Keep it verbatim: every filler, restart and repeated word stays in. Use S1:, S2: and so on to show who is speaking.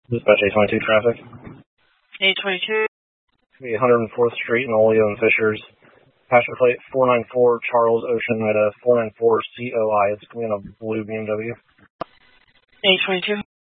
S1: Dispatch A twenty-two traffic.
S2: A twenty-two.
S1: one hundred fourth Street in Oleo and Fishers. Passenger plate four nine four Charles Ocean at a four nine four C O I. It's going to be on a blue B M W.
S2: A twenty-two.